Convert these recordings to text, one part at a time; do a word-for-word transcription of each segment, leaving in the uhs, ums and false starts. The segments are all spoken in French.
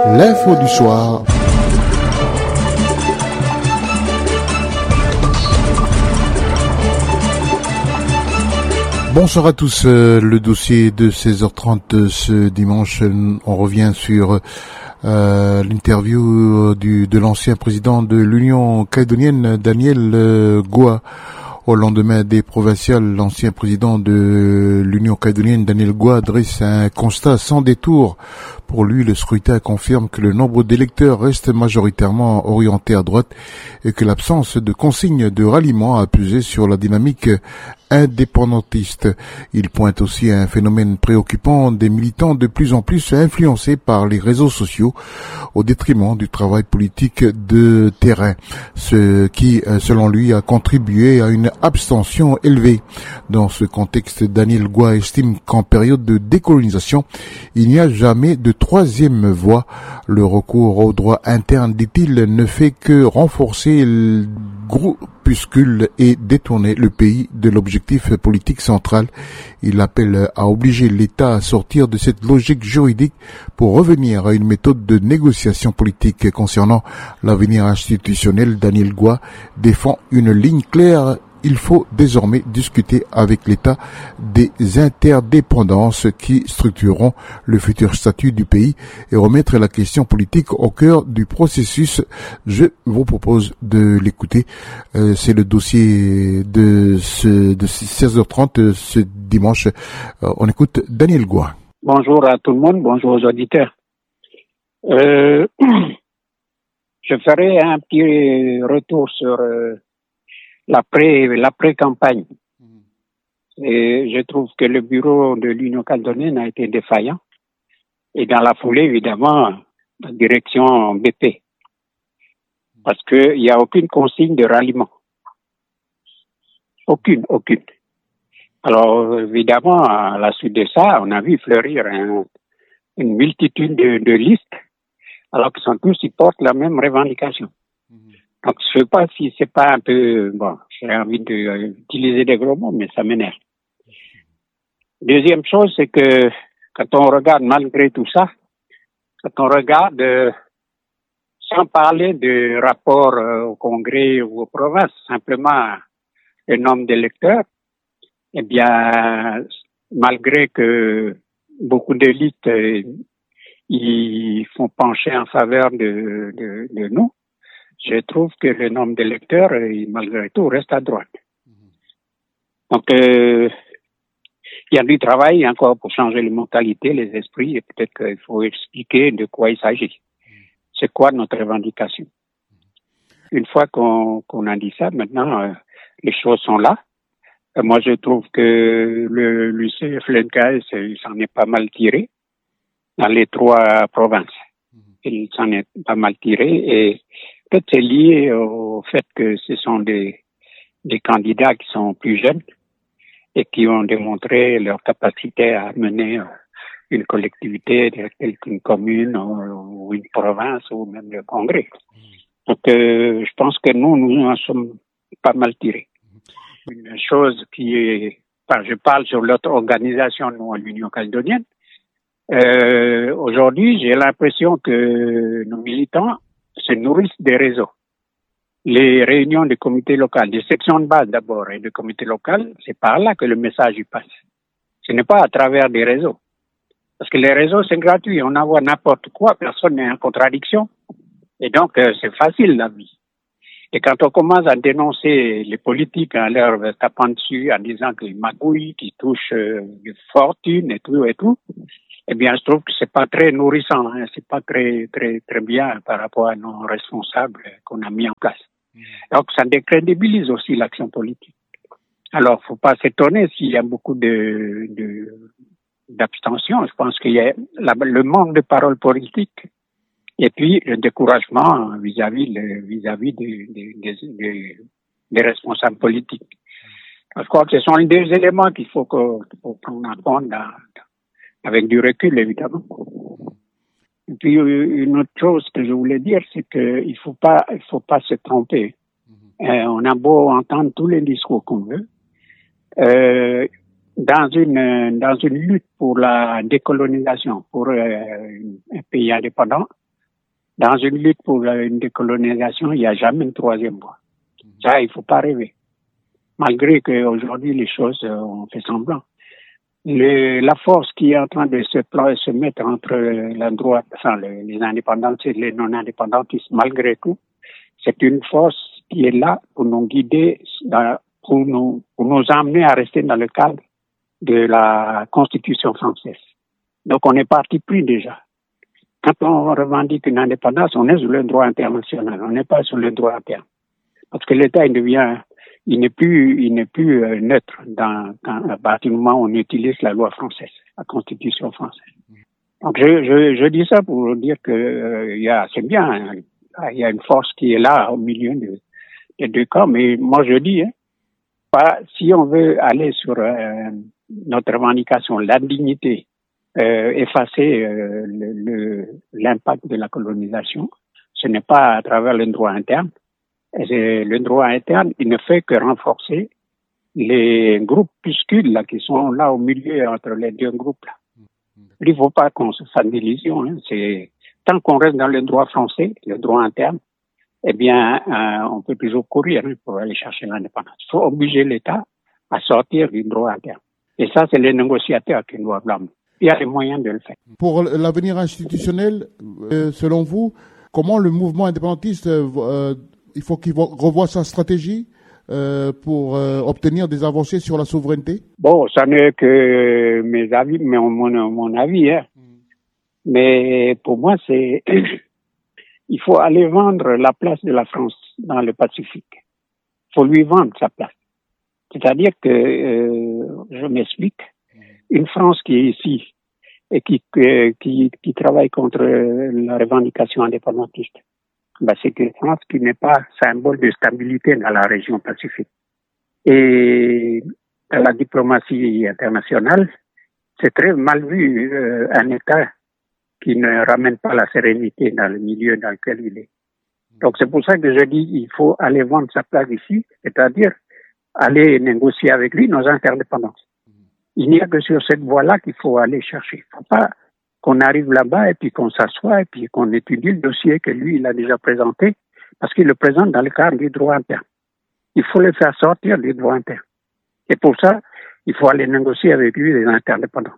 L'info du soir. Bonsoir à tous. Le dossier de seize heures trente ce dimanche, on revient sur euh, l'interview du, de l'ancien président de l'Union calédonienne, Daniel Goa. Au lendemain des provinciales, l'ancien président de l'Union calédonienne, Daniel Goa, dresse un constat sans détour. Pour lui, le scrutin confirme que le nombre d'électeurs reste majoritairement orienté à droite et que l'absence de consignes de ralliement a pesé sur la dynamique indépendantiste. Il pointe aussi à un phénomène préoccupant des militants de plus en plus influencés par les réseaux sociaux au détriment du travail politique de terrain, ce qui, selon lui, a contribué à une abstention élevée. Dans ce contexte, Daniel Goa estime qu'en période de décolonisation, il n'y a jamais de troisième voie. Le recours au droit interne, dit-il, ne fait que renforcer le groupuscule et détourner le pays de l'objectif politique central. Il appelle à obliger l'État à sortir de cette logique juridique pour revenir à une méthode de négociation politique. Concernant l'avenir institutionnel, Daniel Goa défend une ligne claire. Il faut désormais discuter avec l'État des interdépendances qui structureront le futur statut du pays et remettre la question politique au cœur du processus. Je vous propose de l'écouter. Euh, c'est le dossier de, ce, de seize heures trente ce dimanche. Euh, on écoute Daniel Goa. Bonjour à tout le monde, bonjour aux auditeurs. Euh, je ferai un petit retour sur... Euh, L'après, l'après-campagne. Et je trouve que le bureau de l'Union calédonienne a été défaillant. Et dans la foulée, évidemment, la direction B P. Parce qu'il n'y a aucune consigne de ralliement. Aucune, aucune. Alors, évidemment, à la suite de ça, on a vu fleurir un, une multitude de, de listes, alors qu'ils sont tous, ils portent la même revendication. Donc, je ne sais pas si c'est pas un peu, bon, j'ai envie d'utiliser des gros mots, mais ça m'énerve. Deuxième chose, c'est que quand on regarde malgré tout ça, quand on regarde, euh, sans parler de rapport euh, au Congrès ou aux provinces, simplement le nombre d'électeurs, eh bien, malgré que beaucoup d'élites, euh, ils font pencher en faveur de, de, de nous, je trouve que le nombre d'électeurs, malgré tout, reste à droite. Donc, euh, il y a du travail encore pour changer les mentalités, les esprits, et peut-être qu'il faut expliquer de quoi il s'agit. C'est quoi notre revendication? Une fois qu'on, qu'on a dit ça, maintenant, euh, les choses sont là. Euh, moi, je trouve que le l'U C F L N K S, il s'en est pas mal tiré dans les trois provinces. Il s'en est pas mal tiré et peut-être c'est lié au fait que ce sont des, des candidats qui sont plus jeunes et qui ont démontré leur capacité à mener une collectivité telle qu'une commune ou, ou une province ou même le Congrès. Donc, euh, je pense que nous, nous en sommes pas mal tirés. Une chose qui est, enfin, je parle sur notre organisation, nous, à l'Union calédonienne. Euh, aujourd'hui, j'ai l'impression que nos militants se nourrissent des réseaux. Les réunions des comités locaux, des sections de base d'abord et des comités locaux, c'est par là que le message y passe. Ce n'est pas à travers des réseaux. Parce que les réseaux, c'est gratuit. On envoie n'importe quoi, personne n'est en contradiction. Et donc, euh, c'est facile la vie. Et quand on commence à dénoncer les politiques en leur tapant dessus, en disant qu'ils magouillent, qu'ils touchent euh, des fortunes et tout et tout, eh bien, je trouve que c'est pas très nourrissant, hein, c'est pas très, très, très bien par rapport à nos responsables qu'on a mis en place. Mmh. Donc, ça décrédibilise aussi l'action politique. Alors, faut pas s'étonner s'il y a beaucoup de, de, d'abstention. Je pense qu'il y a la, le manque de parole politique et puis le découragement vis-à-vis, le, vis-à-vis des, des, des, des, des responsables politiques. Je crois que ce sont les deux éléments qu'il faut, que, qu'il faut prendre en compte dans, avec du recul, évidemment. Et puis, une autre chose que je voulais dire, c'est qu'il faut pas, il faut pas se tromper. Euh, on a beau entendre tous les discours qu'on veut. Euh, dans une, dans une lutte pour la décolonisation, pour euh, un pays indépendant, Dans une lutte pour une décolonisation, il n'y a jamais une troisième voie. Ça, il faut pas rêver. Malgré qu'aujourd'hui, les choses, euh, ont fait semblant. Le, la force qui est en train de se, se mettre entre la droite, enfin, le, les indépendantistes et les non-indépendantistes, malgré tout, c'est une force qui est là pour nous guider, dans, pour nous, pour nous amener à rester dans le cadre de la Constitution française. Donc, on est parti pris déjà. Quand on revendique une indépendance, on est sur le droit international, on n'est pas sur le droit interne. Parce que l'État, il devient, il n'est plus, il n'est plus euh, neutre dans, quand, à partir du moment où on utilise la loi française, la Constitution française. Donc, je, je, je dis ça pour dire que, euh, il y a, c'est bien, hein, il y a une force qui est là au milieu de, des deux camps, mais moi je dis, hein, pas, si on veut aller sur euh, notre revendication, la dignité, euh, effacer euh, le, le, l'impact de la colonisation, ce n'est pas à travers le droit interne. Et le droit interne, il ne fait que renforcer les groupuscules là qui sont là au milieu entre les deux groupes là. Il ne faut pas qu'on se fasse d'illusions. Hein. C'est tant qu'on reste dans le droit français, le droit interne, eh bien, euh, on peut toujours courir hein, pour aller chercher l'indépendance. Il faut obliger l'État à sortir du droit interne. Et ça, c'est les négociateurs qui doivent l'amener. Il y a les moyens de le faire. Pour l'avenir institutionnel, euh, selon vous, comment le mouvement indépendantiste, euh, il faut qu'il revoie sa stratégie euh, pour euh, obtenir des avancées sur la souveraineté? Bon, ça n'est que mes avis, mais mon, mon avis. Hein. Mm. Mais pour moi, c'est il faut aller vendre la place de la France dans le Pacifique. Il faut lui vendre sa place. C'est-à-dire que, euh, je m'explique, une France qui est ici et qui, qui, qui travaille contre la revendication indépendantiste, ben c'est une France qui n'est pas symbole de stabilité dans la région Pacifique. Et dans la diplomatie internationale, c'est très mal vu euh, un État qui ne ramène pas la sérénité dans le milieu dans lequel il est. Donc c'est pour ça que je dis il faut aller vendre sa place ici, c'est-à-dire aller négocier avec lui nos interdépendances. Il n'y a que sur cette voie-là qu'il faut aller chercher. Il ne faut pas qu'on arrive là-bas et puis qu'on s'assoie et puis qu'on étudie le dossier que lui, il a déjà présenté, parce qu'il le présente dans le cadre du droit interne. Il faut le faire sortir du droit interne. Et pour ça, il faut aller négocier avec lui les interdépendances.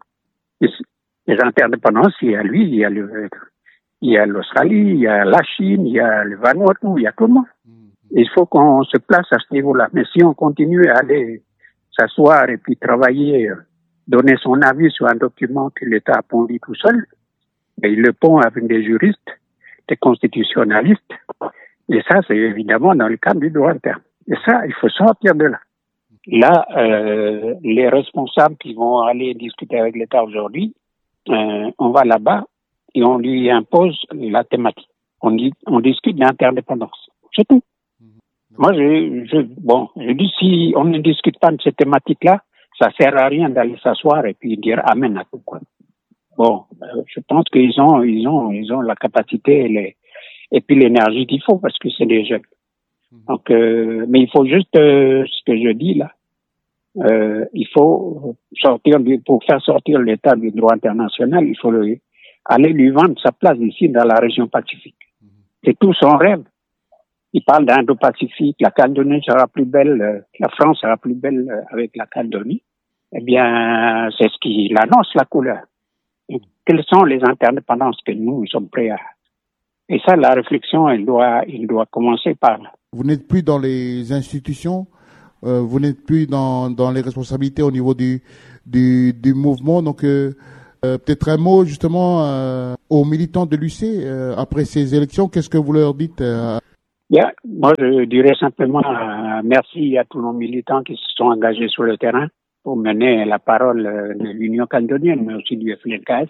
Les interdépendances, il y a lui, il y a, le, il y a l'Australie, il y a la Chine, il y a le Vanuatu, il y a tout le monde. Il faut qu'on se place à ce niveau-là. Mais si on continue à aller s'asseoir et puis travailler, donner son avis sur un document que l'État a pondu tout seul, et il le pond avec des juristes, des constitutionnalistes, et ça, c'est évidemment dans le cadre du droit interne. Et ça, il faut sortir de là. Là, euh, les responsables qui vont aller discuter avec l'État aujourd'hui, euh, on va là-bas et on lui impose la thématique. On, dit, on discute d'interdépendance. C'est tout. Moi, je, je, bon, je dis si on ne discute pas de cette thématique-là, ça sert à rien d'aller s'asseoir et puis dire amen à tout quoi. Bon, je pense qu'ils ont, ils ont, ils ont la capacité et, les, et puis l'énergie qu'il faut parce que c'est des jeunes. Donc, euh, mais il faut juste euh, ce que je dis là. Euh, il faut sortir du, pour faire sortir l'État du droit international, il faut le, aller lui vendre sa place ici dans la région Pacifique. C'est tout son rêve. Il parle d'Indo-Pacifique, la Calédonie sera plus belle, euh, la France sera plus belle euh, avec la Calédonie. Eh bien, c'est ce qu'il annonce la couleur. Et quelles sont les interdépendances que nous, nous sommes prêts à... Et ça, la réflexion, elle doit, il doit commencer par là. Vous n'êtes plus dans les institutions, euh, vous n'êtes plus dans, dans les responsabilités au niveau du, du, du mouvement. Donc, euh, euh, peut-être un mot justement euh, aux militants de l'U C euh, après ces élections. Qu'est-ce que vous leur dites euh... Bien, moi je dirais simplement euh, merci à tous nos militants qui se sont engagés sur le terrain pour mener la parole de l'Union calédonienne, mais aussi du F L N K S,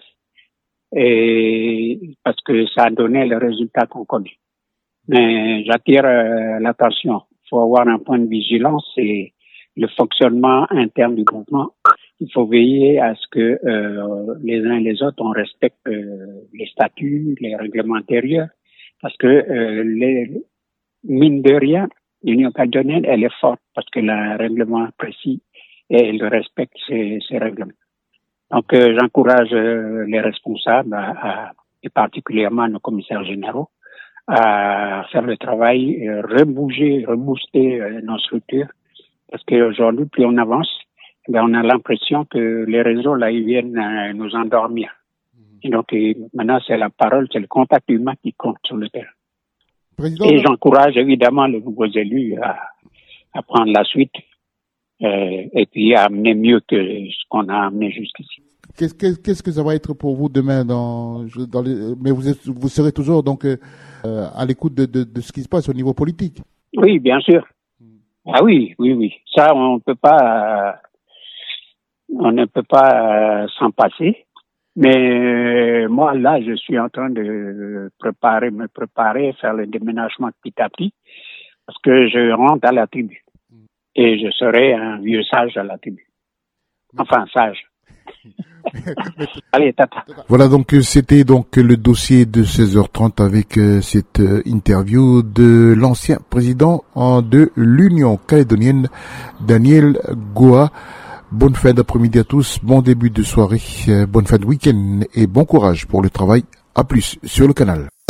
et parce que ça a donné le résultat qu'on connaît. Mais j'attire euh, l'attention. Il faut avoir un point de vigilance et le fonctionnement interne du groupement. Il faut veiller à ce que euh, les uns et les autres on respecte euh, les statuts, les règlements intérieurs, parce que euh, les mine de rien, l'Union calédonienne, elle est forte parce qu'elle a un règlement précis et elle respecte ces, ces règlements. Donc, euh, j'encourage euh, les responsables, à, à, et particulièrement nos commissaires généraux, à faire le travail, euh, rebouger, rebooster euh, nos structures. Parce qu'aujourd'hui, plus on avance, ben, on a l'impression que les réseaux, là, ils viennent euh, nous endormir. Et donc, et maintenant, c'est la parole, c'est le contact humain qui compte sur le terrain. Président, et j'encourage évidemment les nouveaux élus à, à prendre la suite euh, et puis à amener mieux que ce qu'on a amené jusqu'ici. Qu'est-ce, qu'est-ce que ça va être pour vous demain dans, dans les, mais vous, êtes, vous serez toujours donc euh, à l'écoute de, de, de ce qui se passe au niveau politique. Oui, bien sûr. Ah oui, oui, oui. Ça, on peut pas, on ne peut pas euh, s'en passer. Mais euh, moi, là, je suis en train de préparer, me préparer, faire le déménagement petit à petit, parce que je rentre à la tribu. Et je serai un vieux sage à la tribu. Enfin, sage. Allez, tata. Voilà, donc c'était donc le dossier de seize heures trente avec euh, cette euh, interview de l'ancien président euh, de l'Union calédonienne, Daniel Goa. Bonne fin d'après-midi à tous, bon début de soirée, euh, bonne fin de week-end et bon courage pour le travail. À plus sur le canal.